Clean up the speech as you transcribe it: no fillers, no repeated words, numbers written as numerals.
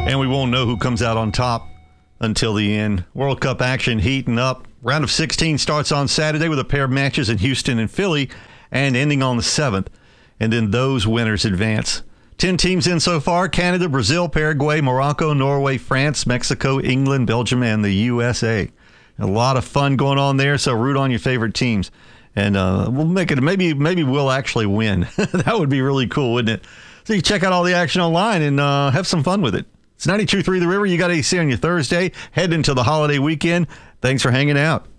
And we won't know who comes out on top until the end. World Cup action heating up. Round of 16 starts on Saturday with a pair of matches in Houston and Philly and ending on the 7th. And then those winners advance. 10 teams in so far: Canada, Brazil, Paraguay, Morocco, Norway, France, Mexico, England, Belgium, and the USA. A lot of fun going on there, so root on your favorite teams. And we'll make it, maybe we'll actually win. That would be really cool, wouldn't it? So you check out all the action online and have some fun with it. It's 92.3 The River. You got AC on your Thursday. Head into the holiday weekend. Thanks for hanging out.